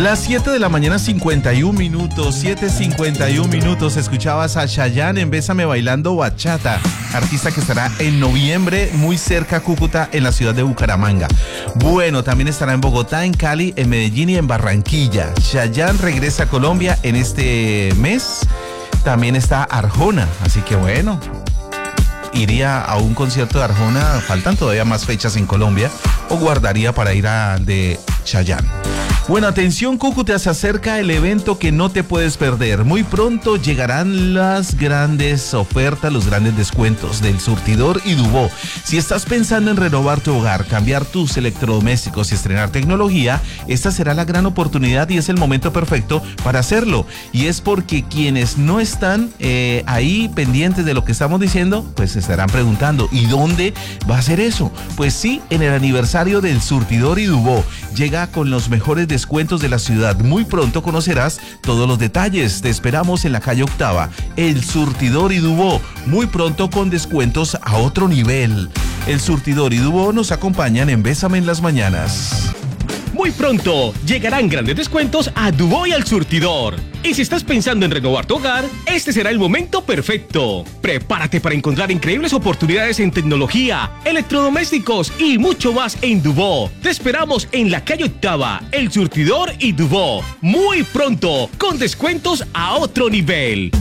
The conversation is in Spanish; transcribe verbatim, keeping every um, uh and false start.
Las siete de la mañana, cincuenta y un minutos, siete cincuenta y un minutos. Escuchabas a Chayanne en Bésame bailando bachata, artista que estará en noviembre muy cerca a Cúcuta, en la ciudad de Bucaramanga. Bueno, también estará en Bogotá, en Cali, en Medellín y en Barranquilla. Chayanne regresa a Colombia en este mes. También está Arjona, así que bueno, iría a un concierto de Arjona. Faltan todavía más fechas en Colombia, o guardaría para ir a de Chayanne. Bueno, atención Cúcuta, se acerca el evento que no te puedes perder. Muy pronto llegarán las grandes ofertas, los grandes descuentos del Surtidor y Dubó. Si estás pensando en renovar tu hogar, cambiar tus electrodomésticos y estrenar tecnología, esta será la gran oportunidad y es el momento perfecto para hacerlo. Y es porque quienes no están eh, ahí pendientes de lo que estamos diciendo, pues se estarán preguntando, ¿y dónde va a ser eso? Pues sí, en el aniversario del Surtidor y Dubó. Llega con los mejores descuentos de la ciudad. Muy pronto conocerás todos los detalles. Te esperamos en la calle Octava, el Surtidor y Dubó. Muy pronto con descuentos a otro nivel. El Surtidor y Dubó nos acompañan en Bésame en las mañanas. Muy pronto llegarán grandes descuentos a Dubó y al Surtidor. Y si estás pensando en renovar tu hogar, este será el momento perfecto. Prepárate para encontrar increíbles oportunidades en tecnología, electrodomésticos y mucho más en Dubó. Te esperamos en la calle Octava, el Surtidor y Dubó. Muy pronto, con descuentos a otro nivel.